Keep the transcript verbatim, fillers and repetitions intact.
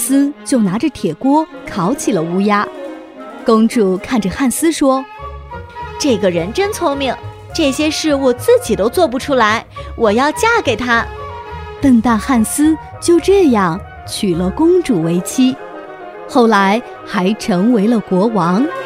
斯就拿着铁锅烤起了乌鸦。公主看着汉斯说： 这个人真聪明，这些事我自己都做不出来，我要嫁给他。 笨蛋汉斯就这样娶了公主为妻，后来还成为了国王。